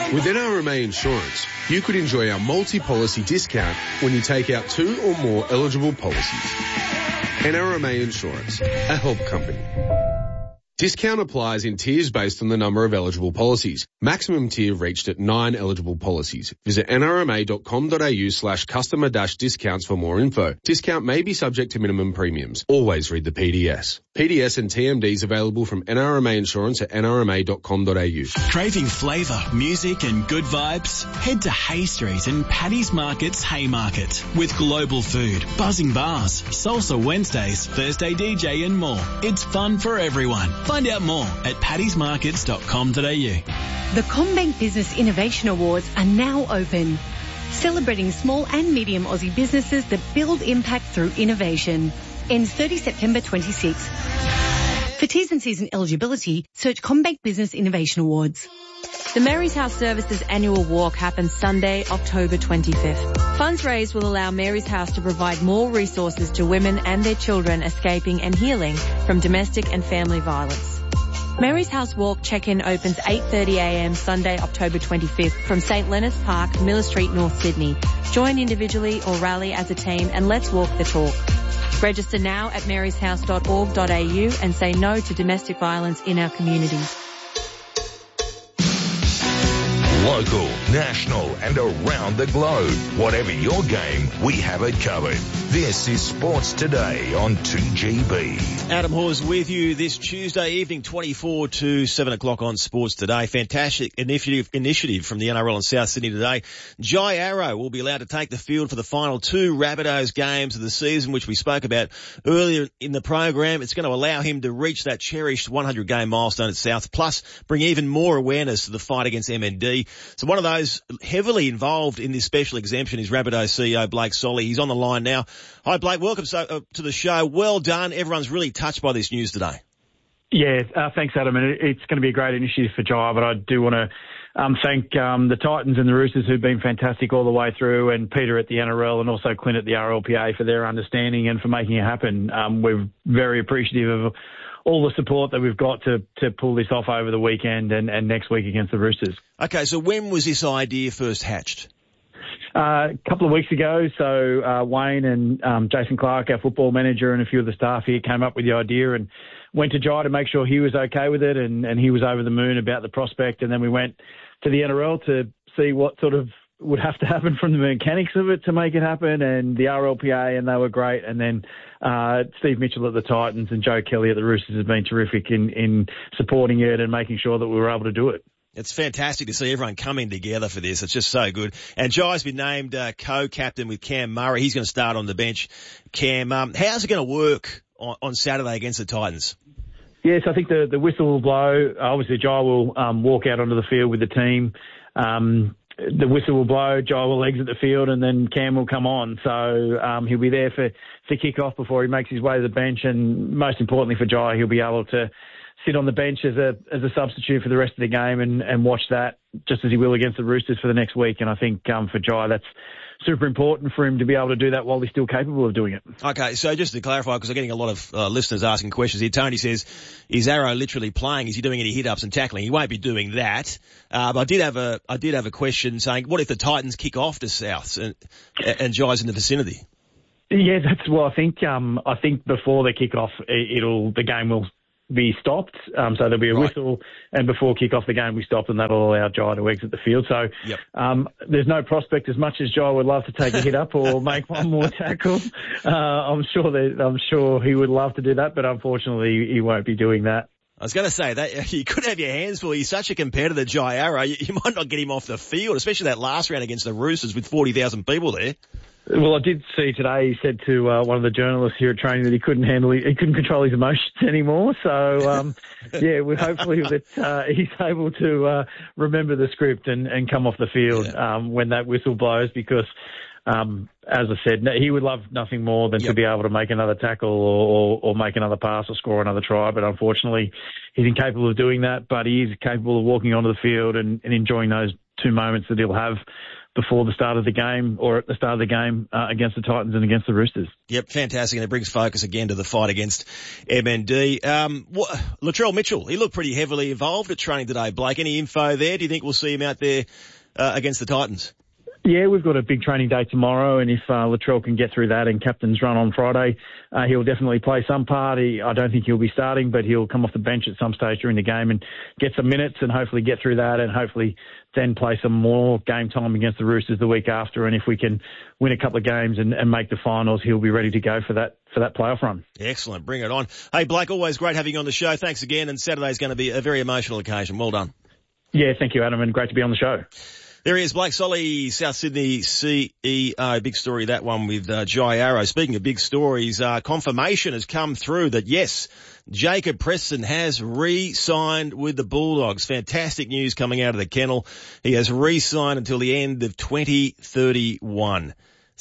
With NRMA Insurance, you could enjoy our multi-policy discount when you take out 2 or more eligible policies. NRMA Insurance, a help company. Discount applies in tiers based on the number of eligible policies. Maximum tier reached at 9 eligible policies. Visit nrma.com.au/customer-discounts for more info. Discount may be subject to minimum premiums. Always read the PDS. PDS and TMDs available from NRMA Insurance at nrma.com.au. Craving flavour, music and good vibes? Head to Hay Street and Paddy's Market's Haymarket with global food, buzzing bars, salsa Wednesdays, Thursday DJ and more. It's fun for everyone. Find out more at paddysmarkets.com.au. The CommBank Business Innovation Awards are now open, celebrating small and medium Aussie businesses that build impact through innovation. Ends 30 September 26. For T's and C's and eligibility, search CommBank Business Innovation Awards. The Mary's House Services annual walk happens Sunday, October 25th. Funds raised will allow Mary's House to provide more resources to women and their children escaping and healing from domestic and family violence. Mary's House Walk check-in opens 8:30am Sunday, October 25th from St Leonard's Park, Miller Street, North Sydney. Join individually or rally as a team and let's walk the talk. Register now at maryshouse.org.au and say no to domestic violence in our community. Local, national and around the globe. Whatever your game, we have it covered. This is Sports Today on 2GB. Adam Hawes with you this Tuesday evening, 24 to 7 o'clock on Sports Today. Fantastic initiative from the NRL in South Sydney today. Jai Arrow will be allowed to take the field for the final 2 Rabbitohs games of the season, which we spoke about earlier in the program. It's going to allow him to reach that cherished 100-game milestone at South, plus bring even more awareness to the fight against MND. So one of those heavily involved in this special exemption is Rabbitohs CEO Blake Solly. He's on the line now. Hi, Blake. Welcome to the show. Well done. Everyone's really touched by this news today. Yeah, thanks, Adam. And it's going to be a great initiative for Jai, but I do want to thank the Titans and the Roosters who've been fantastic all the way through, and Peter at the NRL and also Clint at the RLPA for their understanding and for making it happen. We're very appreciative of all the support that we've got to pull this off over the weekend and next week against the Roosters. Okay, so when was this idea first hatched? A couple of weeks ago. So Wayne and Jason Clark, our football manager, and a few of the staff here came up with the idea and went to Jai to make sure he was okay with it, and he was over the moon about the prospect. And then we went to the NRL to see what sort of would have to happen from the mechanics of it to make it happen, and the RLPA, and they were great. And then Steve Mitchell at the Titans and Joe Kelly at the Roosters have been terrific in supporting it and making sure that we were able to do it. It's fantastic to see everyone coming together for this. It's just so good. And Jai's been named co-captain with Cam Murray. He's going to start on the bench. Cam, how's it going to work on Saturday against the Titans? Yes, I think the whistle will blow. Obviously, Jai will walk out onto the field with the team. The whistle will blow, Jai will exit the field, and then Cam will come on. So he'll be there for kick-off before he makes his way to the bench. And most importantly for Jai, he'll be able to sit on the bench as a substitute for the rest of the game and watch that just as he will against the Roosters for the next week. And I think for Jai, that's super important for him to be able to do that while he's still capable of doing it. Okay, so just to clarify, because I'm getting a lot of listeners asking questions here. Tony says, is Arrow literally playing? Is he doing any hit-ups and tackling? He won't be doing that. But I did have a question saying, what if the Titans kick off to Souths and Jai's in the vicinity? Yeah, I think before the kick-off, the game will be stopped. So there'll be a whistle, and before kick-off the game we stop, and that'll allow Jai to exit the field. So there's no prospect, as much as Jai would love to take a hit up or make one more tackle. I'm sure he would love to do that, but unfortunately he won't be doing that. I was going to say that you could have your hands full. He's such a competitor, Jai Arrow. You might not get him off the field, especially that last round against the Roosters with 40,000 people there. Well, I did see today, he said to one of the journalists here at training that he couldn't control his emotions anymore. So, hopefully that he's able to remember the script and come off the field when that whistle blows, because as I said, he would love nothing more than to be able to make another tackle or make another pass or score another try. But unfortunately, he's incapable of doing that. But he is capable of walking onto the field and enjoying those 2 moments that he'll have before the start of the game or at the start of the game against the Titans and against the Roosters. Yep, fantastic. And it brings focus again to the fight against MND. Latrell Mitchell, he looked pretty heavily involved at training today, Blake. Any info there? Do you think we'll see him out there against the Titans? Yeah, we've got a big training day tomorrow, and if Latrell can get through that and captain's run on Friday, he'll definitely play some part. I don't think he'll be starting, but he'll come off the bench at some stage during the game and get some minutes and hopefully get through that and hopefully then play some more game time against the Roosters the week after. And if we can win a couple of games and make the finals, he'll be ready to go for that playoff run. Excellent. Bring it on. Hey, Blake, always great having you on the show. Thanks again. And Saturday's going to be a very emotional occasion. Well done. Yeah, thank you, Adam, and great to be on the show. There he is, Blake Solly, South Sydney CEO. Big story, that one with Jai Arrow. Speaking of big stories, confirmation has come through that, yes, Jacob Preston has re-signed with the Bulldogs. Fantastic news coming out of the kennel. He has re-signed until the end of 2031.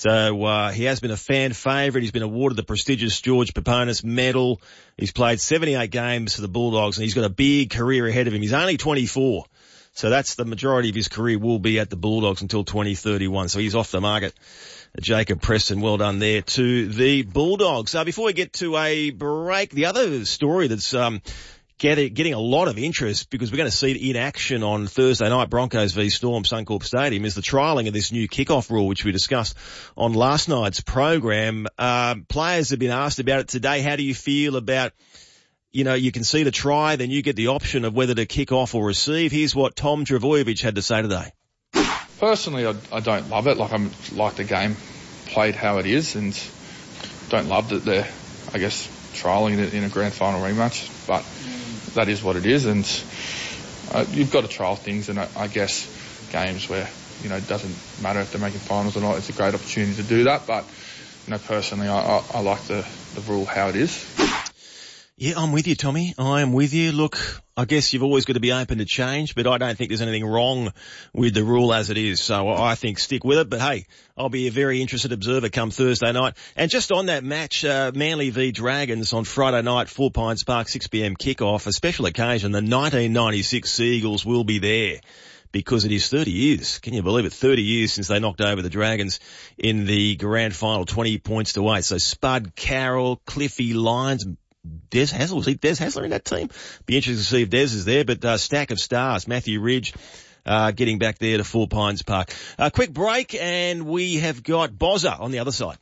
So he has been a fan favourite. He's been awarded the prestigious George Peponis Medal. He's played 78 games for the Bulldogs, and he's got a big career ahead of him. He's only 24. So that's the majority of his career will be at the Bulldogs until 2031. So he's off the market. Jacob Preston, well done there to the Bulldogs. Before we get to a break, the other story that's getting a lot of interest because we're going to see it in action on Thursday night, Broncos v Storm, Suncorp Stadium, is the trialling of this new kickoff rule, which we discussed on last night's program. Players have been asked about it today. How do you feel about, you can see the try, then you get the option of whether to kick off or receive. Here's what Tom Trbojevic had to say today. Personally, I don't love it. I like the game played how it is, and don't love that they're, trialling it in a grand final rematch. But that is what it is, and you've got to trial things, and I guess games where, it doesn't matter if they're making finals or not, it's a great opportunity to do that. But, personally, I like the rule how it is. Yeah, I'm with you, Tommy. I am with you. Look, I guess you've always got to be open to change, but I don't think there's anything wrong with the rule as it is. So I think stick with it. But hey, I'll be a very interested observer come Thursday night. And just on that match, Manly v Dragons on Friday night, 4 Pines Park, 6 p.m. kickoff, a special occasion. The 1996 Seagulls will be there because it is 30 years. Can you believe it? 30 years since they knocked over the Dragons in the grand final, 20 points to 8. So Spud Carroll, Cliffy Lyons, Des Hasler, was Des Hasler in that team? Be interested to see if Des is there, but stack of stars. Matthew Ridge getting back there to 4 Pines Park. Quick break, and we have got Bozza on the other side.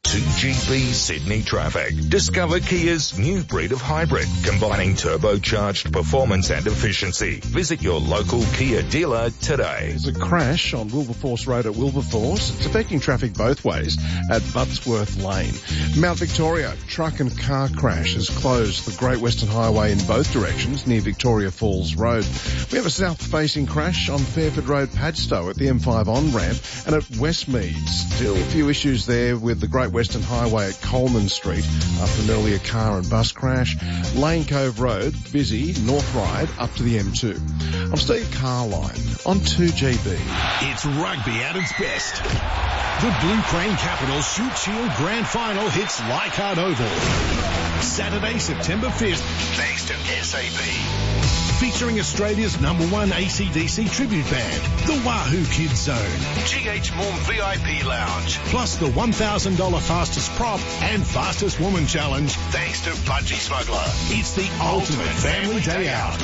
2GB Sydney traffic. Discover Kia's new breed of hybrid, combining turbocharged performance and efficiency. Visit your local Kia dealer today. There's a crash on Wilberforce Road at Wilberforce. It's affecting traffic both ways at Buttsworth Lane. Mount Victoria, truck and car crash has closed the Great Western Highway in both directions near Victoria Falls Road. We have a south-facing crash on Fairford Road, Padstow at the M5 on-ramp and at Westmead. Still a few issues there with the Great Western Highway at Coleman Street after an earlier car and bus crash. Lane Cove Road, busy, North Ryde up to the M2. I'm Steve Carline on 2GB. It's rugby at its best. The Blue Crane Capitals Shoot Shield Grand Final hits Leichhardt Oval. Saturday, September 5th, thanks to SAP. Featuring Australia's #1 AC/DC tribute band, the Wahoo Kids Zone, GH Morm VIP Lounge, plus the $1,000 fastest prop and fastest woman challenge, thanks to Budgie Smuggler. It's the ultimate family day out.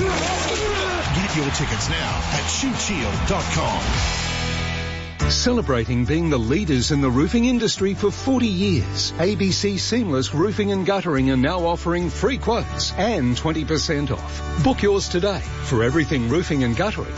Get your tickets now at shootshield.com. Celebrating being the leaders in the roofing industry for 40 years, ABC Seamless Roofing and Guttering are now offering free quotes and 20% off. Book yours today for everything roofing and guttering.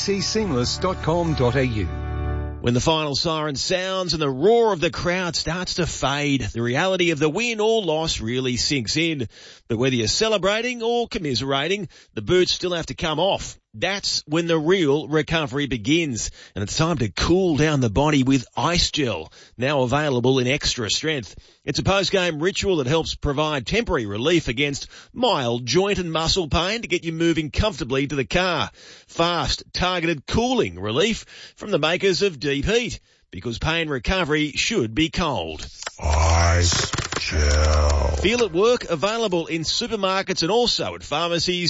abcseamless.com.au. When the final siren sounds and the roar of the crowd starts to fade, the reality of the win or loss really sinks in. But whether you're celebrating or commiserating, the boots still have to come off. That's when the real recovery begins, and it's time to cool down the body with Ice Gel, now available in extra strength. It's a post-game ritual that helps provide temporary relief against mild joint and muscle pain to get you moving comfortably to the car. Fast, targeted cooling relief from the makers of Deep Heat, because pain recovery should be cold. Ice Gel. Feel at work, available in supermarkets and also at pharmacies.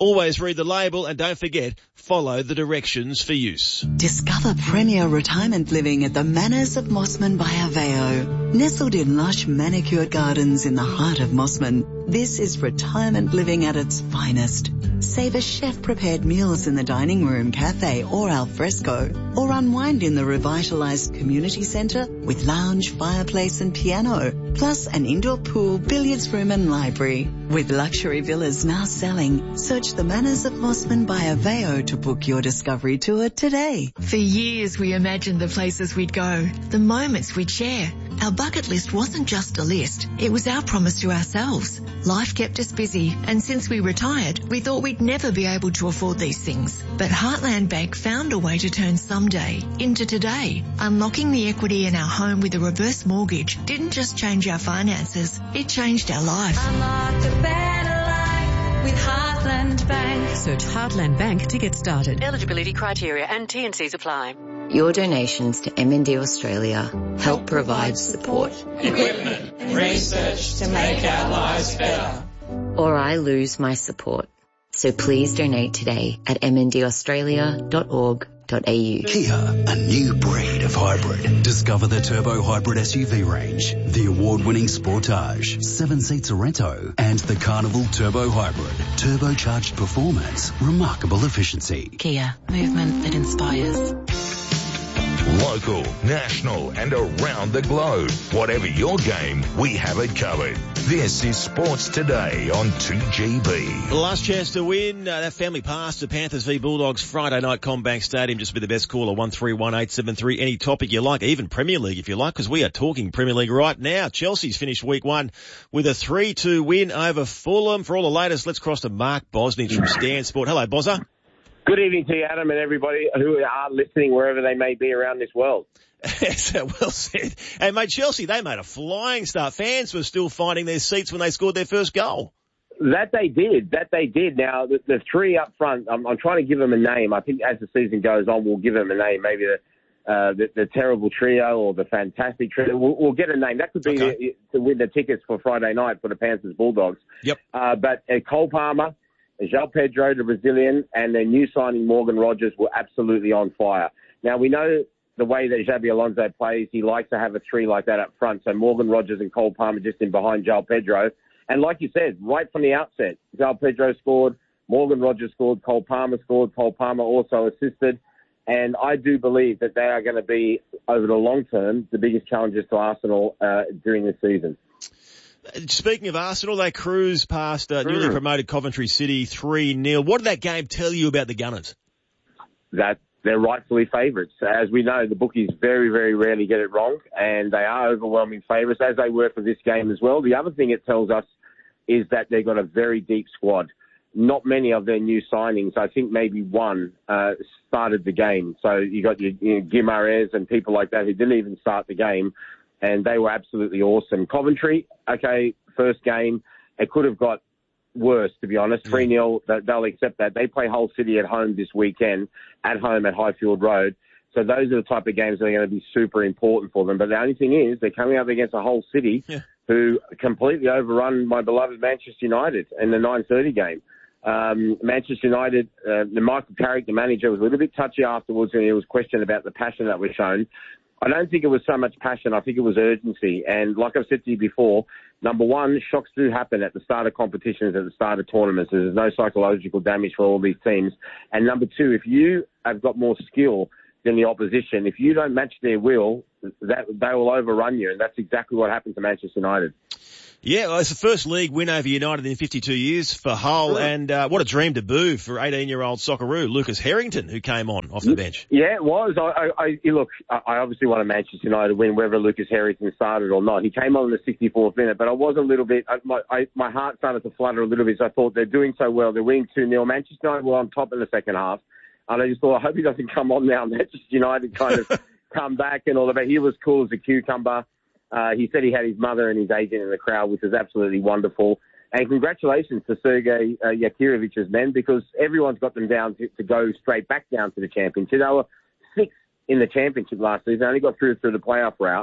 Always read the label and don't forget, follow the directions for use. Discover premier retirement living at the Manors of Mossman by Aveo. Nestled in lush manicured gardens in the heart of Mossman, this is retirement living at its finest. Savour chef-prepared meals in the dining room, cafe or al fresco, or unwind in the revitalised community centre with lounge, fireplace and piano, plus an indoor pool, billiards room and library. With luxury villas now selling, search the Manors of Mossman by Aveo to book your discovery tour today. For years we imagined the places we'd go, the moments we'd share. Our bucket list wasn't just a list, it was our promise to ourselves. Life kept us busy, and since we retired, we thought we'd never be able to afford these things. But Heartland Bank found a way to turn someday into today. Unlocking the equity in our home with a reverse mortgage didn't just change our finances, it changed our life. Unlock a better life with Heartland Bank. Search Heartland Bank to get started. Eligibility criteria and T&Cs apply. Your donations to MND Australia help provide support, equipment and research to make our lives better. Or I lose my support. So please donate today at mndaustralia.org.au. Kia, a new breed of hybrid. Discover the Turbo Hybrid SUV range, the award-winning Sportage, 7-seat Sorento, and the Carnival Turbo Hybrid. Turbocharged performance, remarkable efficiency. Kia, movement that inspires. Local, national and around the globe. Whatever your game, we have it covered. This is Sports Today on 2GB. The last chance to win that family pass to Panthers v Bulldogs Friday night, CommBank Stadium. Just be the best caller, 131873. Any topic you like, even Premier League if you like, because we are talking Premier League right now. Chelsea's finished week one with a 3-2 win over Fulham. For all the latest, let's cross to Mark Bosnich from Stan Sport. Hello, Bozza. Good evening to you, Adam, and everybody who are listening wherever they may be around this world. Well said. Hey, mate, Chelsea, they made a flying start. Fans were still finding their seats when they scored their first goal. That they did. Now, the three up front, I'm trying to give them a name. I think as the season goes on, we'll give them a name. Maybe the terrible trio or the fantastic trio. We'll get a name. That could be to win the tickets for Friday night for the Panthers Bulldogs. Yep. But Cole Palmer, João Pedro, the Brazilian, and their new signing Morgan Rogers were absolutely on fire. Now, we know the way that Xabi Alonso plays, he likes to have a three like that up front. So Morgan Rogers and Cole Palmer just in behind João Pedro. And like you said, right from the outset, João Pedro scored, Morgan Rogers scored, Cole Palmer scored, Cole Palmer also assisted. And I do believe that they are going to be, over the long term, the biggest challenges to Arsenal during this season. Speaking of Arsenal, they cruised past newly promoted Coventry City 3-0. What did that game tell you about the Gunners? That they're rightfully favourites. As we know, the bookies very, very rarely get it wrong, and they are overwhelming favourites, as they were for this game as well. The other thing it tells us is that they've got a very deep squad. Not many of their new signings, I think maybe one, started the game. So you got your Guimarães and people like that who didn't even start the game, and they were absolutely awesome. Coventry, okay, first game, it could have got worse, to be honest. 3-0, they'll accept that. They play Hull City at home this weekend, at home at Highfield Road. So those are the type of games that are going to be super important for them. But the only thing is, they're coming up against a Hull City who completely overrun my beloved Manchester United in the 9:30 game. Manchester United, Michael Carrick, the manager, was a little bit touchy afterwards, and he was questioned about the passion that was shown. I don't think it was so much passion. I think it was urgency. And like I've said to you before, number one, shocks do happen at the start of competitions, at the start of tournaments. There's no psychological damage for all these teams. And number two, if you have got more skill than the opposition, if you don't match their will, they will overrun you. And that's exactly what happened to Manchester United. Yeah, well, it's the first league win over United in 52 years for Hull, and what a dream debut for 18-year-old Socceroo, Lucas Harrington, who came on off the bench. Yeah, it was. Look, I obviously want a Manchester United win, whether Lucas Harrington started or not. He came on in the 64th minute, but I was a little bit, my heart started to flutter a little bit, so I thought they're doing so well. They're winning 2-0. Manchester United were on top in the second half, and I just thought, I hope he doesn't come on now. Manchester United kind of come back and all of that. He was cool as a cucumber. He said he had his mother and his agent in the crowd, which is absolutely wonderful. And congratulations to Sergei Yakiriewicz's men, because everyone's got them down to go straight back down to the championship. They were 6th in the championship last season, only got through the playoff route.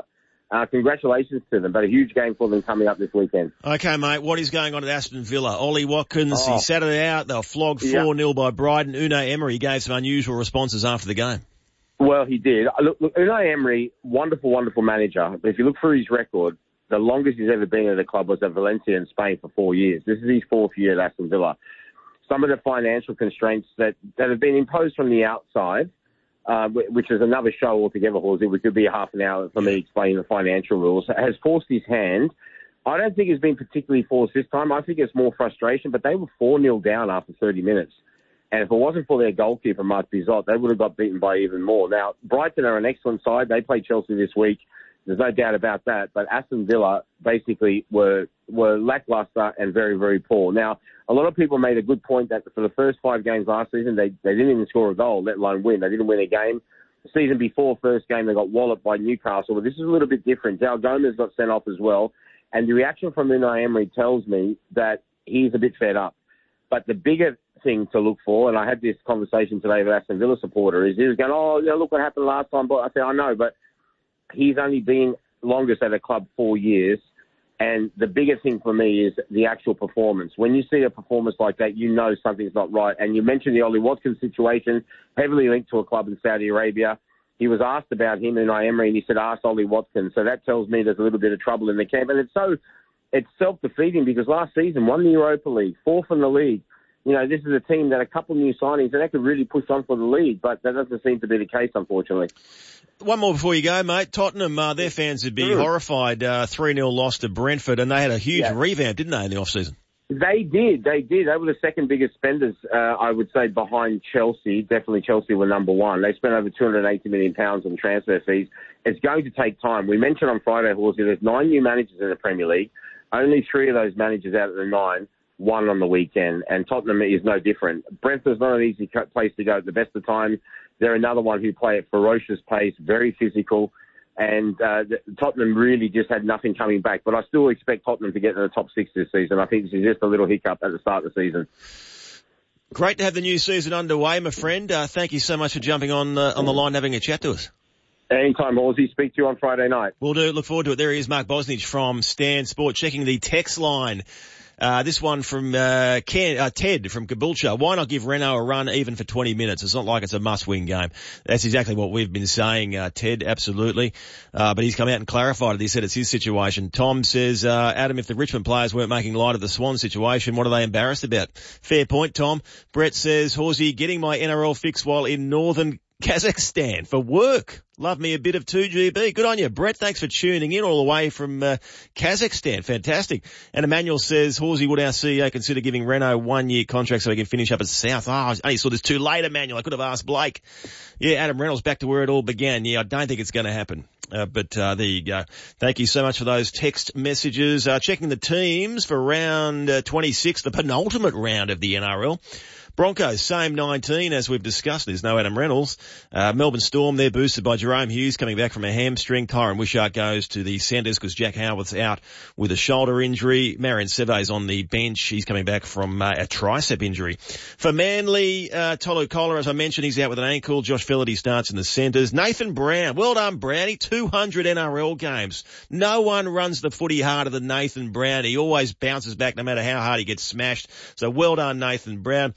congratulations to them, but a huge game for them coming up this weekend. Okay, mate, what is going on at Aston Villa? Ollie Watkins, he sat it out. They were flogged 4-0 by Brighton. Unai Emery gave some unusual responses after the game. Well, he did. Look, Unai Emery, wonderful, wonderful manager. But if you look through his record, the longest he's ever been at a club was at Valencia in Spain for 4 years. This is his 4th year at Aston Villa. Some of the financial constraints that have been imposed from the outside, which is another show altogether, Horsey. We could be a half an hour for me explaining the financial rules, has forced his hand. I don't think it's been particularly forced this time. I think it's more frustration, but they were 4-0 down after 30 minutes. And if it wasn't for their goalkeeper, Marc Bizot, they would have got beaten by even more. Now, Brighton are an excellent side. They play Chelsea this week. There's no doubt about that. But Aston Villa basically were lackluster and very, very poor. Now, a lot of people made a good point that for the first 5 games last season, they didn't even score a goal, let alone win. They didn't win a game. The season before, first game, they got walloped by Newcastle. But this is a little bit different. João Gomes got sent off as well. And the reaction from Unai Emery tells me that he's a bit fed up. But the bigger thing to look for, and I had this conversation today with Aston Villa supporter, is he was going, look what happened last time. But I said, I know, but he's only been longest at a club 4 years. And the bigger thing for me is the actual performance. When you see a performance like that, you know something's not right. And you mentioned the Ollie Watkins situation, heavily linked to a club in Saudi Arabia. He was asked about him and Unai Emery, and he said, ask Ollie Watkins. So that tells me there's a little bit of trouble in the camp. And it's self-defeating because last season, won the Europa League, 4th in the league. You know, this is a team that a couple of new signings, and they could really push on for the league, but that doesn't seem to be the case, unfortunately. One more before you go, mate. Tottenham, their fans would be horrified, 3-0 loss to Brentford, and they had a huge revamp, didn't they, in the off-season? They did. They were the second biggest spenders, I would say, behind Chelsea. Definitely Chelsea were number one. They spent over £280 million on transfer fees. It's going to take time. We mentioned on Friday, Horsey, there's 9 new managers in the Premier League. Only 3 of those managers out of the 9 won on the weekend, and Tottenham is no different. Brentford's not an easy place to go at the best of times. They're another one who play at ferocious pace, very physical, and Tottenham really just had nothing coming back. But I still expect Tottenham to get in the top 6 this season. I think this is just a little hiccup at the start of the season. Great to have the new season underway, my friend. Thank you so much for jumping on the line and having a chat to us. Anytime, Horsey. Speak to you on Friday night. Will do. Look forward to it. There he is, Mark Bosnich from Stan Sport, checking the text line. This one from Ted from Caboolture. Why not give Renault a run even for 20 minutes? It's not like it's a must-win game. That's exactly what we've been saying, Ted, absolutely. But he's come out and clarified it. He said it's his situation. Tom says, Adam, if the Richmond players weren't making light of the Swan situation, what are they embarrassed about? Fair point, Tom. Brett says, Horsey, getting my NRL fix while in northern Kazakhstan for work. Love me a bit of 2GB. Good on you, Brett. Thanks for tuning in all the way from Kazakhstan. Fantastic. And Emmanuel says, Horsey, would our CEO consider giving Renault 1 year contract so he can finish up at South? Oh, I only saw this too late, Emmanuel. I could have asked Blake. Yeah, Adam Reynolds back to where it all began. Yeah, I don't think it's going to happen. But there you go. Thank you so much for those text messages. Checking the teams for round 26, the penultimate round of the NRL. Broncos, same 19 as we've discussed. There's no Adam Reynolds. Melbourne Storm, they're boosted by Jerome Hughes coming back from a hamstring. Tyron Wishart goes to the centres because Jack Howarth's out with a shoulder injury. Marion Seve's on the bench. He's coming back from a tricep injury. For Manly, Tolu Kola, as I mentioned, he's out with an ankle. Josh Felaherty starts in the centres. Nathan Brown, well done, Brownie. 200 NRL games. No one runs the footy harder than Nathan Brown. He always bounces back no matter how hard he gets smashed. So well done, Nathan Brown.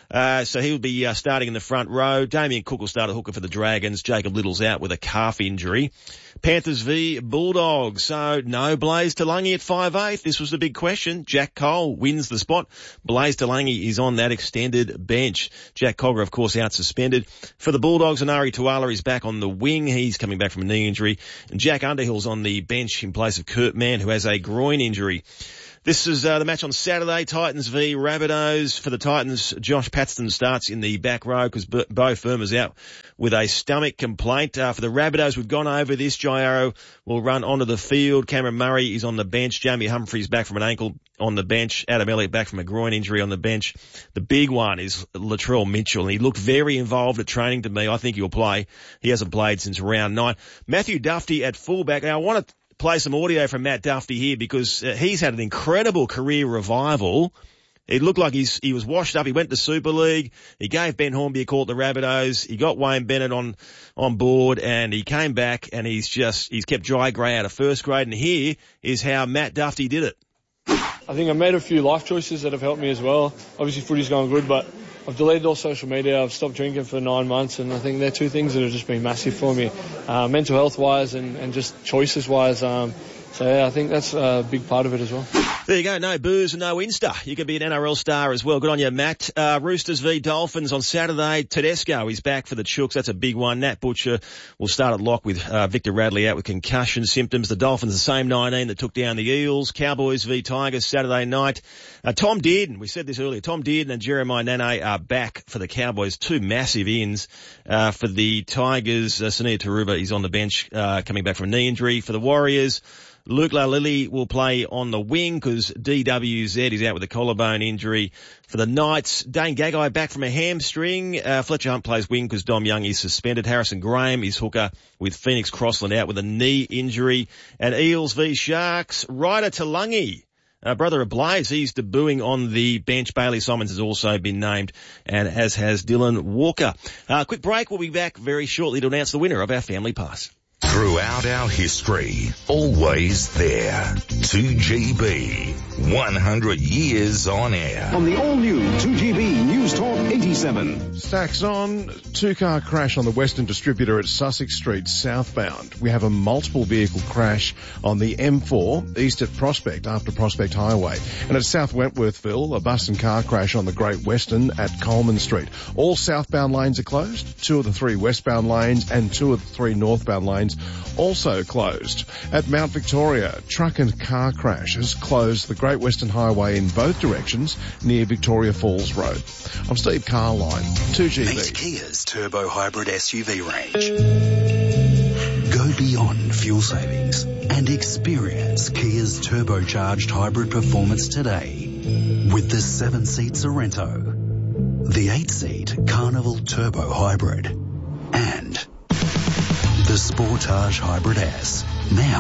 So he'll be starting in the front row. Damien Cook will start at hooker for the Dragons. Jacob Little's out with a calf injury. Panthers v Bulldogs. So no Blaze Talangi at 5'8". This was the big question. Jack Cole wins the spot. Blaze Talangi is on that extended bench. Jack Cogger, of course, out suspended. For the Bulldogs, Anari Tuala is back on the wing. He's coming back from a knee injury. And Jack Underhill's on the bench in place of Kurt Mann, who has a groin injury. This is the match on Saturday, Titans v Rabbitohs. For the Titans, Josh Paxton starts in the back row because Bo Firma's out with a stomach complaint. For the Rabbitohs, we've gone over this. Jai Arrow will run onto the field. Cameron Murray is on the bench. Jamie Humphries back from an ankle on the bench. Adam Elliott back from a groin injury on the bench. The big one is Latrell Mitchell, and he looked very involved at training to me. I think he'll play. He hasn't played since round 9. Matthew Duffy at fullback. Now, I want to play some audio from Matt Duffy here because he's had an incredible career revival It looked like he was washed up. He went to Super League. He gave Ben Hornby a call at the Rabbitohs. He got Wayne Bennett on board, and he came back, and he's kept Jai Gray out of first grade. And here is how Matt Dufty did it. I think I made a few life choices that have helped me as well. Obviously, footy's going good, but I've deleted all social media. I've stopped drinking for 9 months, and I think they're two things that have just been massive for me, mental health-wise and just choices-wise. So, yeah, I think that's a big part of it as well. There you go. No booze and no Insta. You could be an NRL star as well. Good on you, Matt. Roosters v Dolphins on Saturday. Tedesco is back for the Chooks. That's a big one. Nat Butcher will start at lock with Victor Radley out with concussion symptoms. The Dolphins, the same 19 that took down the Eels. Cowboys v Tigers Saturday night. Tom Dearden, we said this earlier, Tom Dearden and Jeremiah Nene are back for the Cowboys. Two massive ins. For the Tigers, Sania Taruba is on the bench, coming back from a knee injury. For the Warriors, Luke Lalili will play on the wing because DWZ is out with a collarbone injury. For the Knights, Dane Gagai back from a hamstring. Fletcher Hunt plays wing because Dom Young is suspended. Harrison Graham is hooker with Phoenix Crossland out with a knee injury. And Eels v Sharks, Ryder Talangi, brother of Blaze, he's debuting on the bench. Bailey Simons has also been named, and as has Dylan Walker. Quick break. We'll be back very shortly to announce the winner of our Family Pass. Throughout our history, always there. 2GB, 100 years on air. On the all-new 2GB News Talk 87. Stacks on. Two-car crash on the Western Distributor at Sussex Street southbound. We have a multiple vehicle crash on the M4 east at Prospect after Prospect Highway. And at South Wentworthville, a bus and car crash on the Great Western at Coleman Street. All southbound lanes are closed. 2 of the 3 westbound lanes and 2 of the 3 northbound lanes also closed. At Mount Victoria, truck and car crash has closed the Great Western Highway in both directions near Victoria Falls Road. I'm Steve Carline, 2GB. Meet Kia's Turbo Hybrid SUV range. Go beyond fuel savings and experience Kia's turbocharged hybrid performance today with the 7-seat Sorento, the 8-seat Carnival Turbo Hybrid, and the Sportage Hybrid S. Now,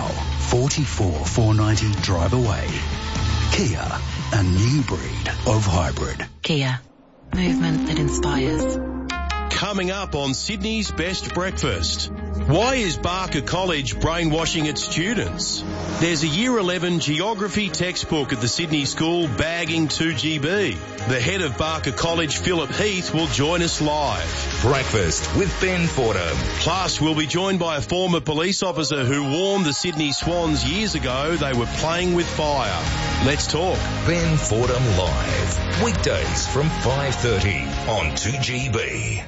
44,490 drive away. Kia, a new breed of hybrid. Kia, movement that inspires. Coming up on Sydney's Best Breakfast. Why is Barker College brainwashing its students? There's a Year 11 geography textbook at the Sydney School bagging 2GB. The head of Barker College, Philip Heath, will join us live. Breakfast with Ben Fordham. Plus, we'll be joined by a former police officer who warned the Sydney Swans years ago they were playing with fire. Let's talk. Ben Fordham Live. Weekdays from 5:30 on 2GB.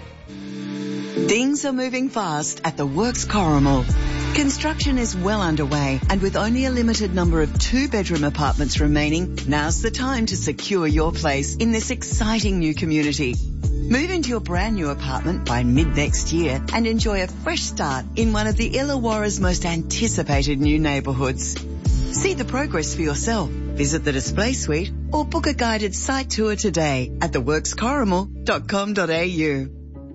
Things are moving fast at the Works Corrimal. Construction is well underway, and with only a limited number of 2-bedroom apartments remaining, now's the time to secure your place in this exciting new community. Move into your brand new apartment by mid-next year and enjoy a fresh start in one of the Illawarra's most anticipated new neighbourhoods. See the progress for yourself. Visit the display suite or book a guided site tour today at theworkscorrimal.com.au.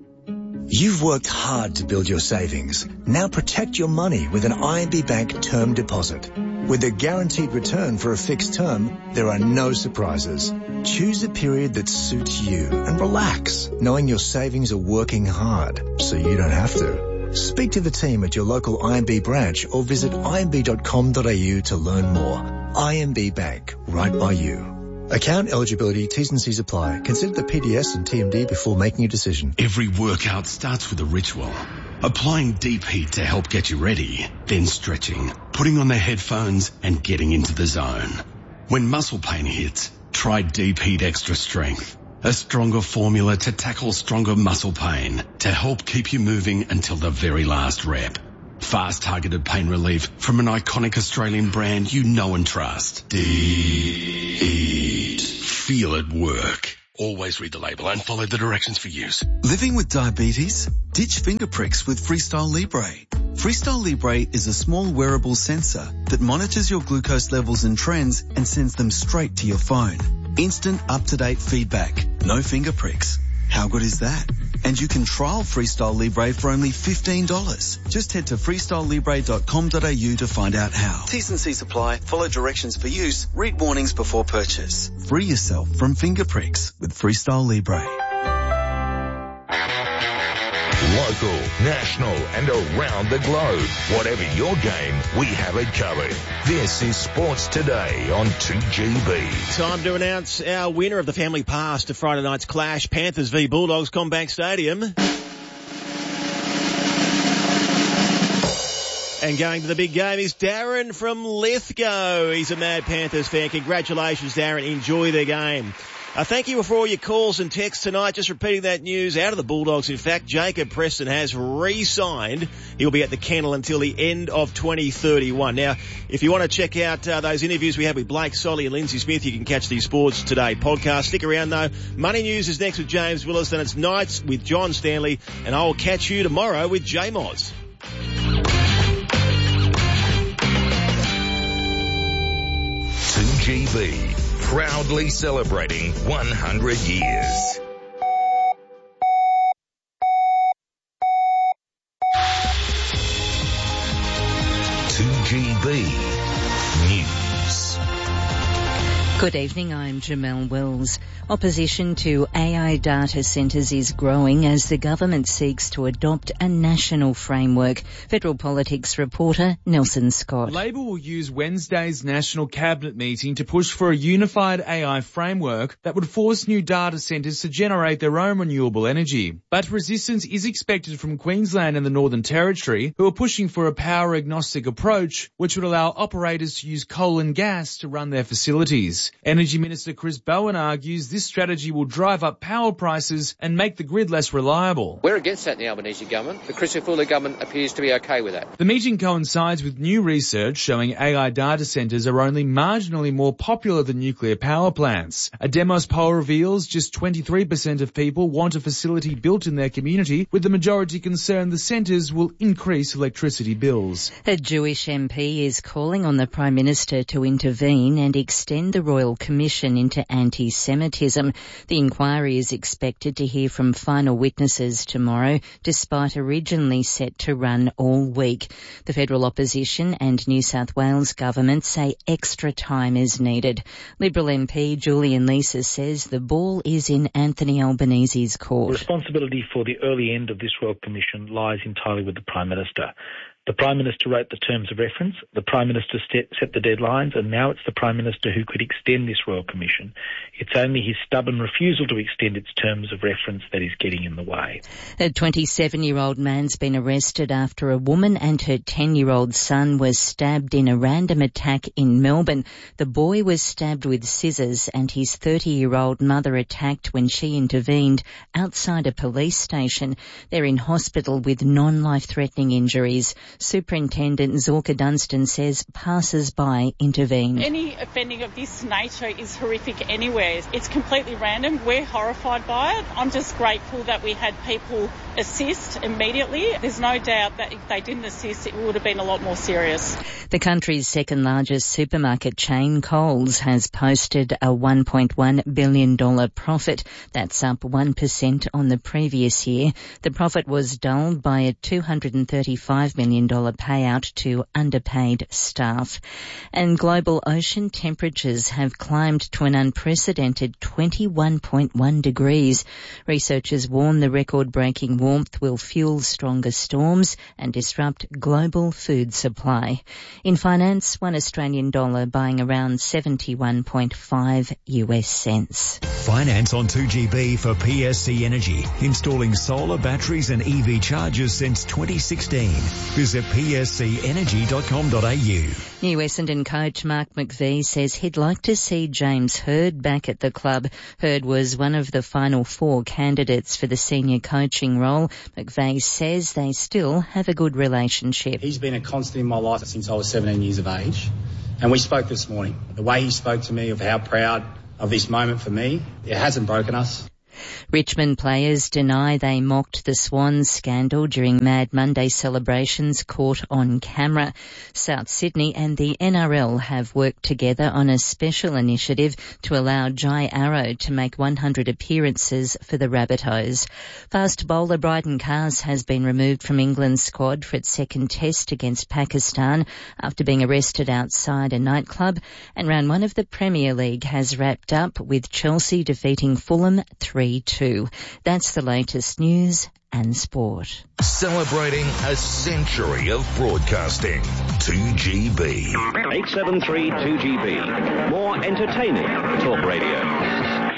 You've worked hard to build your savings. Now protect your money with an IMB Bank term deposit. With a guaranteed return for a fixed term, there are no surprises. Choose a period that suits you and relax, knowing your savings are working hard, so you don't have to. Speak to the team at your local IMB branch or visit imb.com.au to learn more. IMB Bank, right by you. Account eligibility, T's and C's apply. Consider the PDS and TMD before making a decision. Every workout starts with a ritual. Applying deep heat to help get you ready, then stretching, putting on the headphones and getting into the zone. When muscle pain hits, try Deep Heat Extra Strength. A stronger formula to tackle stronger muscle pain to help keep you moving until the very last rep. Fast targeted pain relief from an iconic Australian brand you know and trust. Deep Heat. Feel it work. Always read the label and follow the directions for use. Living with diabetes? Ditch finger pricks with Freestyle Libre. Freestyle Libre is a small wearable sensor that monitors your glucose levels and trends and sends them straight to your phone. Instant up-to-date feedback. No finger pricks. How good is that? And you can trial Freestyle Libre for only $15. Just head to freestylelibre.com.au to find out how. T's and C's apply. Follow directions for use. Read warnings before purchase. Free yourself from finger pricks with Freestyle Libre. Local, national and around the globe. Whatever your game, we have it covered. This is Sports Today on 2GB. Time to announce our winner of the family pass to Friday night's clash, Panthers v Bulldogs, CommBank Stadium. And going to the big game is Darren from Lithgow. He's a mad Panthers fan. Congratulations, Darren. Enjoy the game. Thank you for all your calls and texts tonight. Just repeating that news out of the Bulldogs. In fact, Jacob Preston has re-signed. He'll be at the Kennel until the end of 2031. Now, if you want to check out those interviews we had with Blake Solly and Lindsay Smith, you can catch the Sports Today podcast. Stick around though. Money News is next with James Willis. Then it's Nights with John Stanley. And I'll catch you tomorrow with J-Moz. GB, proudly celebrating 100 years. News. Good evening, I'm Jamelle Wells. Opposition to AI data centres is growing as the government seeks to adopt a national framework. Federal Politics reporter Nelson Scott. Labor will use Wednesday's National Cabinet meeting to push for a unified AI framework that would force new data centres to generate their own renewable energy. But resistance is expected from Queensland and the Northern Territory, who are pushing for a power-agnostic approach, which would allow operators to use coal and gas to run their facilities. Energy Minister Chris Bowen argues this strategy will drive up power prices and make the grid less reliable. We're against that in the Albanese government. The Crisafulli government appears to be okay with that. The meeting coincides with new research showing AI data centres are only marginally more popular than nuclear power plants. A Demos poll reveals just 23% of people want a facility built in their community, with the majority concerned the centres will increase electricity bills. A Jewish MP is calling on the Prime Minister to intervene and extend the Royal Commission into anti-Semitism. The inquiry is expected to hear from final witnesses tomorrow, despite originally set to run all week. The federal opposition and New South Wales government say extra time is needed. Liberal MP Julian Leeser says the ball is in Anthony Albanese's court. Responsibility for the early end of this Royal Commission lies entirely with the Prime Minister. The Prime Minister wrote the terms of reference, the Prime Minister set the deadlines, and now it's the Prime Minister who could extend this Royal Commission. It's only his stubborn refusal to extend its terms of reference that is getting in the way. A 27-year-old man's been arrested after a woman and her 10-year-old son were stabbed in a random attack in Melbourne. The boy was stabbed with scissors and his 30-year-old mother attacked when she intervened outside a police station. They're in hospital with non-life-threatening injuries. Superintendent Zorka Dunstan says passers-by intervened. Any offending of this nature is horrific anywhere. It's completely random. We're horrified by it. I'm just grateful that we had people assist immediately. There's no doubt that if they didn't assist, it would have been a lot more serious. The country's second largest supermarket chain, Coles, has posted a $1.1 billion profit. That's up 1% on the previous year. The profit was dulled by a $235 million payout to underpaid staff. And global ocean temperatures have climbed to an unprecedented 21.1 degrees. Researchers warn the record-breaking warmth will fuel stronger storms and disrupt global food supply. In finance, one Australian dollar buying around 71.5 US cents. Finance on 2GB for PSC Energy, installing solar batteries and EV chargers since 2016. Visit pscenergy.com.au. New Essendon coach Mark McVie says he'd like to see James Hird back at the club. Hird was one of the final 4 candidates for the senior coaching role. McVie says they still have a good relationship. He's been a constant in my life since I was 17 years of age, and we spoke this morning. The way he spoke to me of how proud of this moment for me, it hasn't broken us. Richmond players deny they mocked the Swans scandal during Mad Monday celebrations caught on camera. South Sydney and the NRL have worked together on a special initiative to allow Jai Arrow to make 100 appearances for the Rabbitohs. Fast bowler Bryden Cars has been removed from England's squad for its second test against Pakistan after being arrested outside a nightclub. And round one of the Premier League has wrapped up with Chelsea defeating Fulham 3-2. That's the latest news and sport. Celebrating a century of broadcasting. 2GB. 873 2GB. More entertaining talk radio.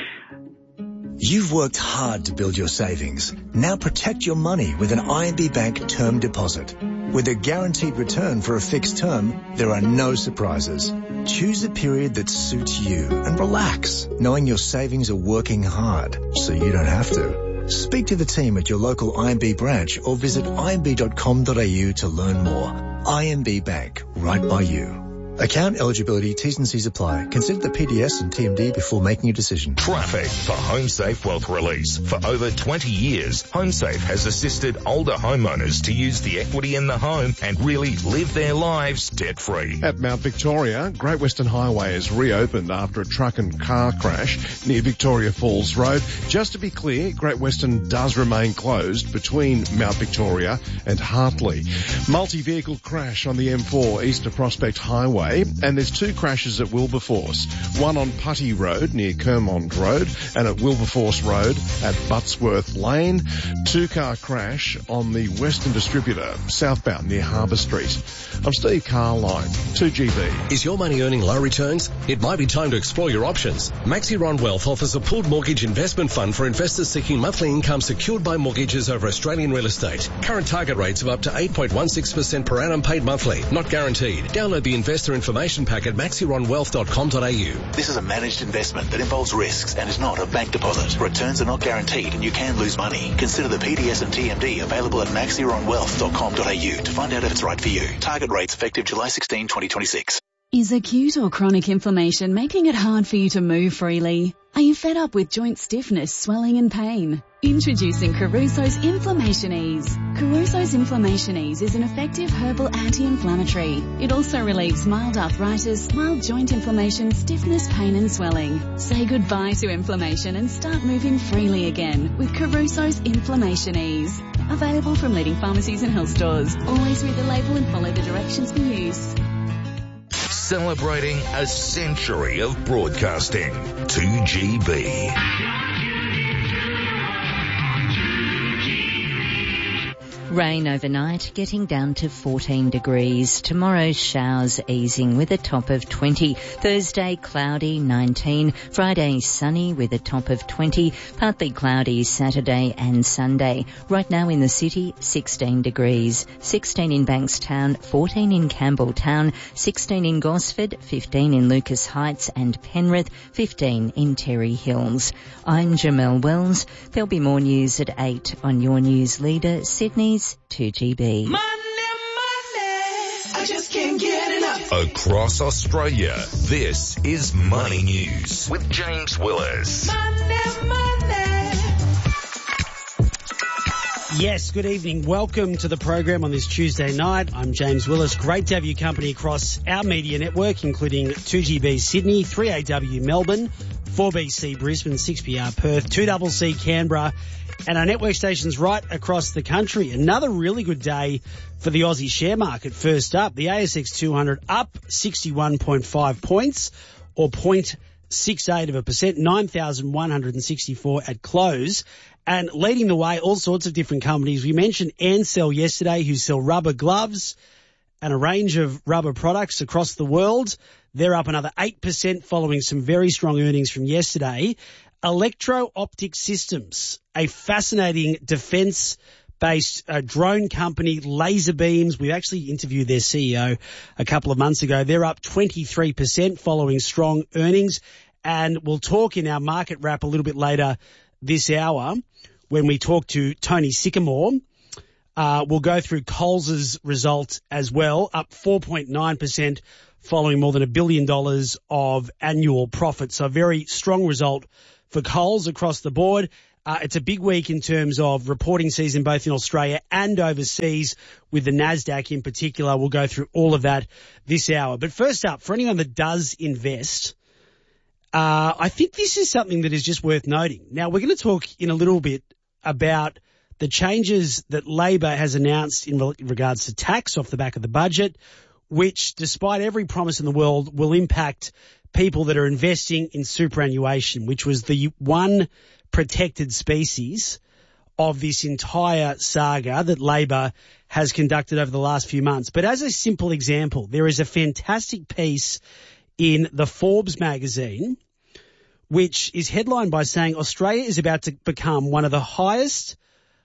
You've worked hard to build your savings. Now protect your money with an IMB Bank term deposit. With a guaranteed return for a fixed term, there are no surprises. Choose a period that suits you and relax, knowing your savings are working hard, so you don't have to. Speak to the team at your local IMB branch or visit imb.com.au to learn more. IMB Bank, right by you. Account eligibility, T's and C's apply. Consider the PDS and TMD before making a decision. Traffic for HomeSafe Wealth Release. For over 20 years, HomeSafe has assisted older homeowners to use the equity in the home and really live their lives debt-free. At Mount Victoria, Great Western Highway is reopened after a truck and car crash near Victoria Falls Road. Just to be clear, Great Western does remain closed between Mount Victoria and Hartley. Multi-vehicle crash on the M4 East of Prospect Highway. And there's two crashes at Wilberforce. One on Putty Road near Kermond Road and at Wilberforce Road at Buttsworth Lane. Two-car crash on the Western Distributor southbound near Harbour Street. I'm Steve Carline, 2GB. Is your money earning low returns? It might be time to explore your options. Maxiron Wealth offers a pooled mortgage investment fund for investors seeking monthly income secured by mortgages over Australian real estate. Current target rates of up to 8.16% per annum paid monthly, not guaranteed. Download the investor information pack at maxironwealth.com.au. This is a managed investment that involves risks and is not a bank deposit. Returns are not guaranteed and you can lose money. Consider the PDS and TMD available at maxironwealth.com.au to find out if it's right for you. Target rates effective July 16, 2026. Is acute or chronic inflammation making it hard for you to move freely? Are you fed up with joint stiffness, swelling and pain? Introducing Caruso's Inflammation Ease. Caruso's Inflammation Ease is an effective herbal anti-inflammatory. It also relieves mild arthritis, mild joint inflammation, stiffness, pain and swelling. Say goodbye to inflammation and start moving freely again with Caruso's Inflammation Ease. Available from leading pharmacies and health stores. Always read the label and follow the directions for use. Celebrating a century of broadcasting. 2GB. Rain overnight, getting down to 14 degrees. Tomorrow, showers easing with a top of 20. Thursday, cloudy, 19. Friday, sunny with a top of 20. Partly cloudy Saturday and Sunday. Right now in the city, 16 degrees. 16 in Bankstown, 14 in Campbelltown, 16 in Gosford, 15 in Lucas Heights and Penrith, 15 in Terry Hills. I'm Jamelle Wells. There'll be more news at 8 on your news leader, Sydney's 2GB. Money, I just can't get enough. Across Australia, this is Money News with James Willis. Yes, good evening. Welcome to the program on this Tuesday night. I'm James Willis. Great to have your company across our media network, including 2GB Sydney, 3AW Melbourne, 4BC Brisbane, 6PR Perth, 2CC Canberra, and our network stations right across the country. Another really good day for the Aussie share market. First up, the ASX 200 up 61.5 points or 0.68%, 9,164 at close. And leading the way, all sorts of different companies. We mentioned Ansell yesterday, who sell rubber gloves and a range of rubber products across the world. They're up another 8% following some very strong earnings from yesterday. Electro-Optic Systems, a fascinating defence-based drone company, laser beams. We actually interviewed their CEO a couple of months ago. They're up 23% following strong earnings. And we'll talk in our market wrap a little bit later this hour when we talk to Tony Sycamore. We'll go through Coles' result as well, up 4.9% following more than $1 billion of annual profit. So a very strong result for Coles across the board. It's a big week in terms of reporting season, both in Australia and overseas, with the NASDAQ in particular. We'll go through all of that this hour. But first up, for anyone that does invest, I think this is something that is just worth noting. Now, we're going to talk in a little bit about the changes that Labor has announced in regards to tax off the back of the budget, which, despite every promise in the world, will impact people that are investing in superannuation, which was the one protected species of this entire saga that Labor has conducted over the last few months. But as a simple example, there is a fantastic piece in the Forbes magazine, which is headlined by saying Australia is about to become one of the highest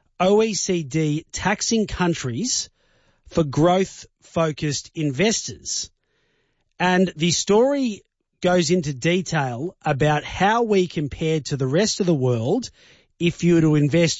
OECD taxing countries for growth-focused investors. And the story goes into detail about how we compare to the rest of the world if you were to invest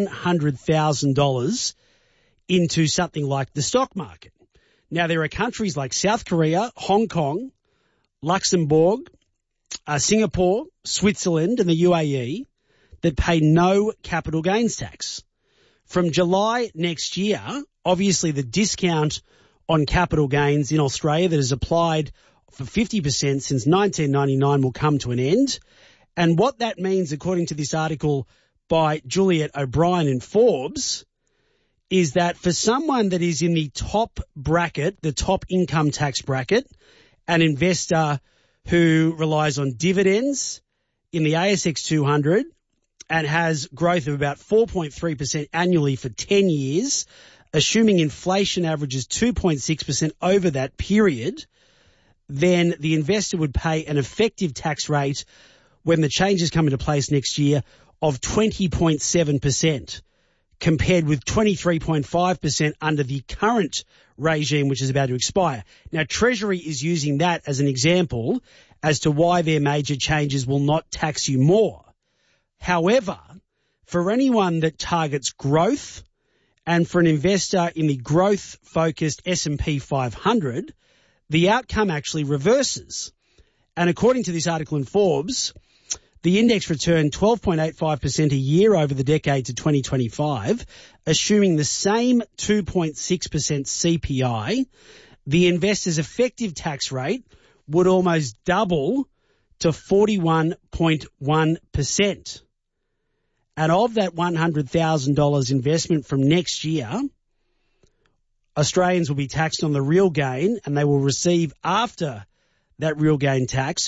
$100,000 into something like the stock market. Now, there are countries like South Korea, Hong Kong, Luxembourg, Singapore, Switzerland and the UAE that pay no capital gains tax. From July next year, obviously the discount on capital gains in Australia that is applied for 50% since 1999 will come to an end. And what that means, according to this article by Juliet O'Brien in Forbes, is that for someone that is in the top bracket, the top income tax bracket, an investor who relies on dividends in the ASX 200 and has growth of about 4.3% annually for 10 years, assuming inflation averages 2.6% over that period, then the investor would pay an effective tax rate when the changes come into place next year of 20.7%, compared with 23.5% under the current regime, which is about to expire. Now, Treasury is using that as an example as to why their major changes will not tax you more. However, for anyone that targets growth and for an investor in the growth-focused S&P 500, the outcome actually reverses. And according to this article in Forbes, the index returned 12.85% a year over the decade to 2025, assuming the same 2.6% CPI. The investor's effective tax rate would almost double to 41.1%. And of that $100,000 investment from next year, Australians will be taxed on the real gain, and they will receive, after that real gain tax,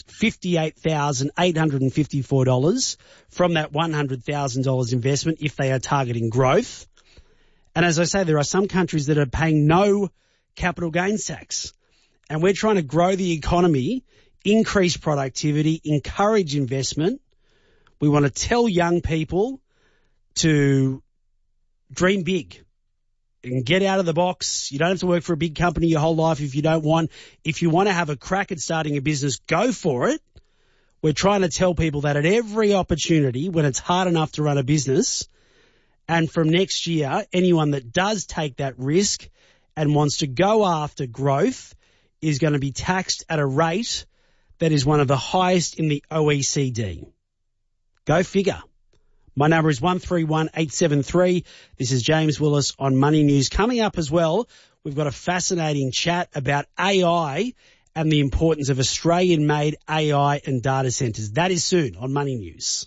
$58,854 from that $100,000 investment if they are targeting growth. And as I say, there are some countries that are paying no capital gains tax. And we're trying to grow the economy, increase productivity, encourage investment. We want to tell young people to dream big and get out of the box. You don't have to work for a big company your whole life if you don't want. If you want to have a crack at starting a business, go for it. We're trying to tell people that at every opportunity, when it's hard enough to run a business, and from next year, anyone that does take that risk and wants to go after growth is going to be taxed at a rate that is one of the highest in the OECD. Go figure. My number is 131873. This is James Willis on Money News. Coming up as well, we've got a fascinating chat about AI and the importance of Australian-made AI and data centres. That is soon on Money News.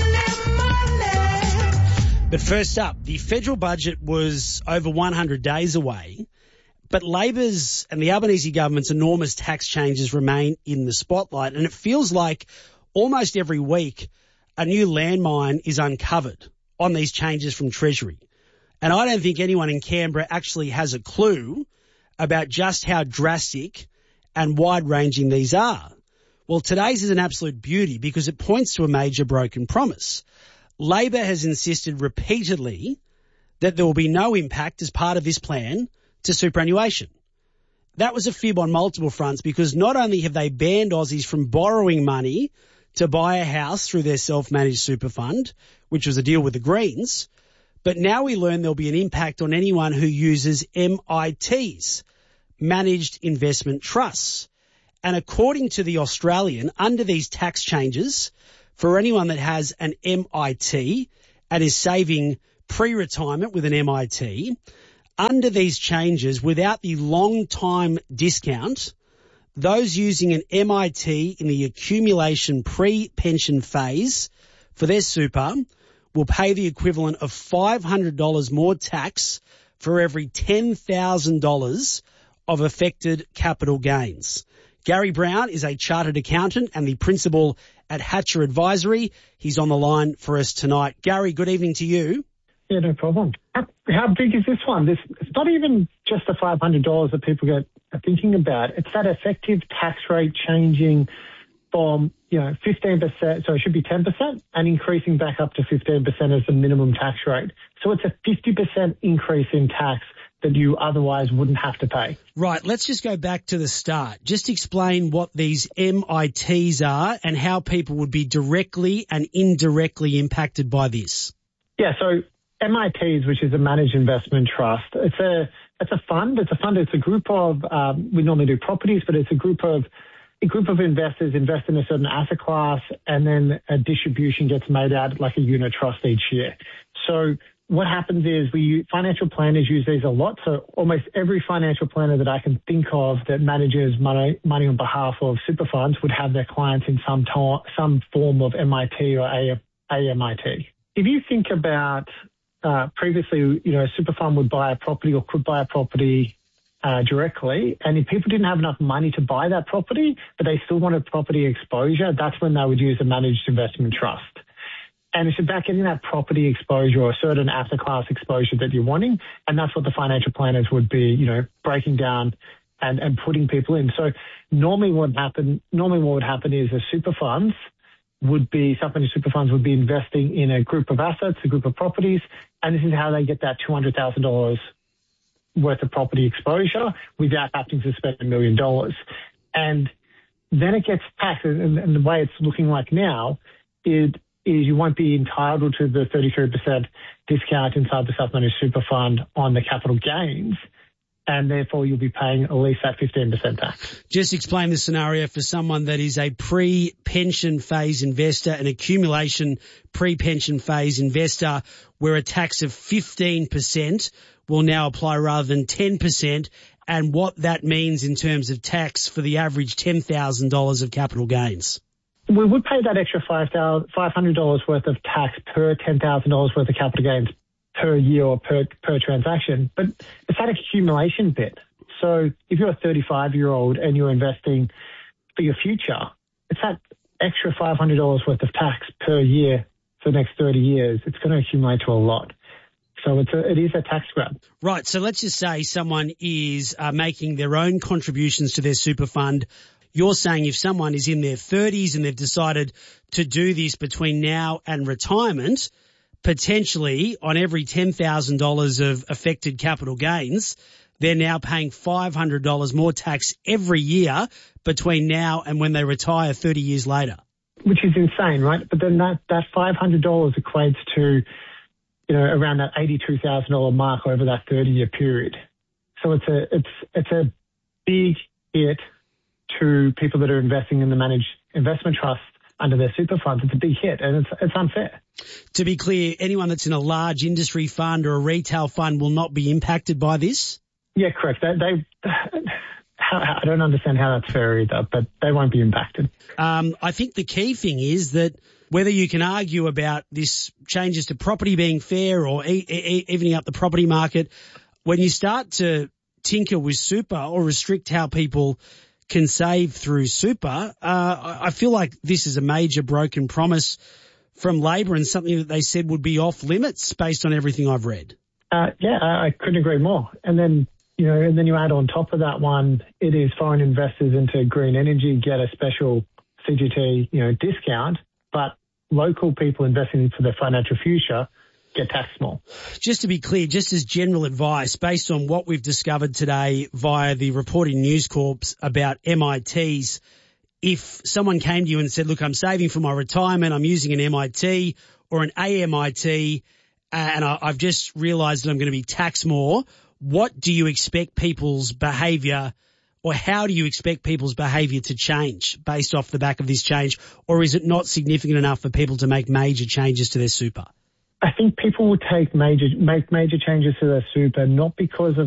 But first up, the federal budget was over 100 days away, but Labor's and the Albanese government's enormous tax changes remain in the spotlight, and it feels like almost every week a new landmine is uncovered on these changes from Treasury. And I don't think anyone in Canberra actually has a clue about just how drastic and wide-ranging these are. Well, today's is an absolute beauty because it points to a major broken promise. Labor has insisted repeatedly that there will be no impact as part of this plan to superannuation. That was a fib on multiple fronts because not only have they banned Aussies from borrowing money to buy a house through their self-managed super fund, which was a deal with the Greens, but now we learn there'll be an impact on anyone who uses MITs, managed investment trusts. And according to the Australian, under these tax changes, for anyone that has an MIT, and is saving pre-retirement with an MIT, under these changes, without the long-time discount, those using an MIT in the accumulation pre-pension phase for their super will pay the equivalent of $500 more tax for every $10,000 of affected capital gains. Gary Brown is a chartered accountant and the principal at Hatcher Advisory. He's on the line for us tonight. Gary, good evening to you. Yeah, no problem. How big is this one? It's not even just the $500 that people are thinking about. It's that effective tax rate changing from 15%, so it should be 10%, and increasing back up to 15% as the minimum tax rate. So it's a 50% increase in tax that you otherwise wouldn't have to pay. Right, let's just go back to the start. Just explain what these MITs are and how people would be directly and indirectly impacted by this. Yeah, so MITs, which is a managed investment trust, it's a fund. It's a group of, we normally do properties, but it's a group of investors invest in a certain asset class, and then a distribution gets made out like a unit trust each year. So what happens is financial planners use these a lot. So almost every financial planner that I can think of that manages money on behalf of super funds would have their clients in some form of MIT or AMIT. If you think about previously, a super fund would buy a property or could buy a property directly, and if people didn't have enough money to buy that property, but they still wanted property exposure, that's when they would use a managed investment trust. And it's about getting that property exposure or a certain asset class exposure that you're wanting, and that's what the financial planners would be, breaking down and putting people in. So normally what would happen is super funds would be investing in a group of assets, a group of properties, and this is how they get that $200,000 worth of property exposure without having to spend $1 million. And then it gets taxed, and the way it's looking like now is you won't be entitled to the 33% discount inside the self-managed super fund on the capital gains, and therefore you'll be paying at least that 15% tax. Just explain the scenario for someone that is a pre-pension phase investor, an accumulation pre-pension phase investor, where a tax of 15% will now apply rather than 10%, and what that means in terms of tax for the average $10,000 of capital gains. We would pay that extra $500 worth of tax per $10,000 worth of capital gains per year or per transaction, but it's that accumulation bit. So if you're a 35-year-old and you're investing for your future, it's that extra $500 worth of tax per year for the next 30 years. It's going to accumulate to a lot. So it is a tax grab. Right. So let's just say someone is making their own contributions to their super fund. You're saying if someone is in their 30s and they've decided to do this between now and retirement, potentially on every $10,000 of affected capital gains, they're now paying $500 more tax every year between now and when they retire 30 years later. Which is insane, right? But then that $500 equates to, around that $82,000 mark over that 30-year period. So it's a big hit to people that are investing in the managed investment trust under their super funds. It's a big hit, and it's unfair. To be clear, anyone that's in a large industry fund or a retail fund will not be impacted by this? Yeah, correct. I don't understand how that's fair either, but they won't be impacted. I think the key thing is that whether you can argue about this changes to property being fair or evening up the property market, when you start to tinker with super or restrict how people can save through super, I feel like this is a major broken promise from Labor and something that they said would be off limits based on everything I've read. I couldn't agree more. And then you add on top of that one, it is foreign investors into green energy get a special CGT, discount, but local people investing for their financial future get taxed more. Just to be clear, just as general advice, based on what we've discovered today via the reporting News Corps about MITs, if someone came to you and said, look, I'm saving for my retirement, I'm using an MIT or an AMIT, and I've just realised that I'm going to be taxed more, what do you expect people's behaviour, or how do you expect people's behaviour to change based off the back of this change? Or is it not significant enough for people to make major changes to their super? I think people will make major changes to their super, not because of